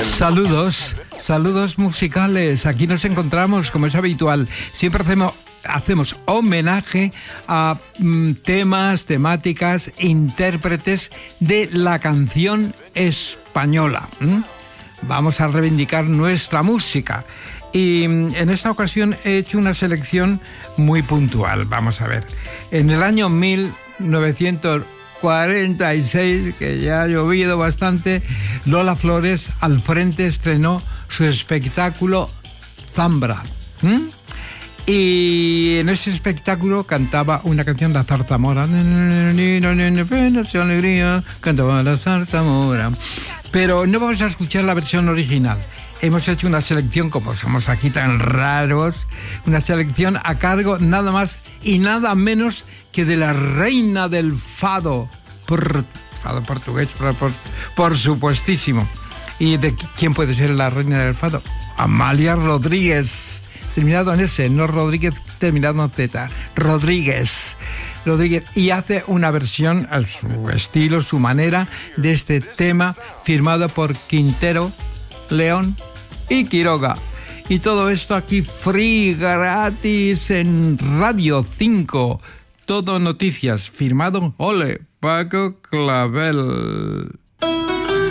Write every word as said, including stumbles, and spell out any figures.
Saludos, saludos musicales. Aquí nos encontramos, como es habitual. Siempre hacemos, hacemos homenaje a mm, temas, temáticas, intérpretes de la canción española. ¿Mm? Vamos a reivindicar nuestra música. Y en esta ocasión he hecho una selección muy puntual. Vamos a ver. En el año mil novecientos cuarenta y seis, que ya ha llovido bastante, Lola Flores al frente estrenó su espectáculo Zambra. ¿Mm? Y en ese espectáculo cantaba una canción, La Zarzamora. Cantaba La Zarzamora. Pero no vamos a escuchar la versión original. Hemos hecho una selección, como somos aquí tan raros, una selección a cargo nada más y nada menos que de la reina del fado, por, fado portugués, por, por, por supuestísimo. ¿Y de quién puede ser la reina del fado? Amalia Rodríguez, terminado en S, no Rodríguez, terminado en Z, Rodríguez. Rodríguez, y hace una versión a su estilo, su manera, de este tema firmado por Quintero, León y Quiroga. Y todo esto aquí free, gratis, en Radio cinco. Todo noticias, firmado, ole, Paco Clavel.